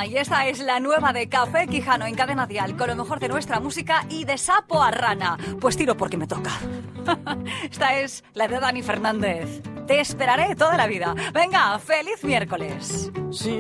Rana, y esta es la nueva de Café Quijano en Cadena Dial, con lo mejor de nuestra música y de sapo a rana. Pues tiro porque me toca. Esta es la de Dani Fernández. Te esperaré toda la vida. Venga, feliz miércoles. Sí.